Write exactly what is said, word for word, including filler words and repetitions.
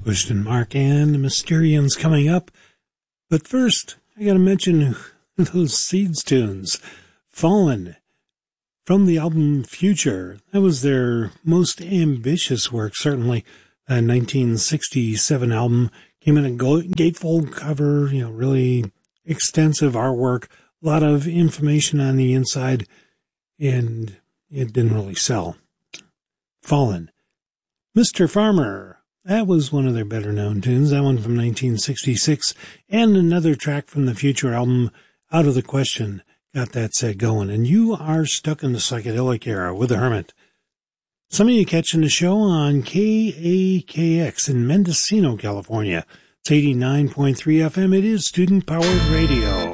Wishton Mark and the Mysterians coming up. But first, I gotta mention those Seeds tunes. Fallen, from the album Future. That was their most ambitious work, certainly. A nineteen sixty-seven album came in a gatefold cover, you know, really extensive artwork, a lot of information on the inside, and it didn't really sell. Fallen. Mister Farmer. That was one of their better-known tunes, that one from nineteen sixty-six, and another track from the Future album, Out of the Question, got that set going. And you are stuck in the psychedelic era with the Hermit. Some of you catching the show on K A K X in Mendocino, California. It's eighty-nine point three F M. It is student-powered radio.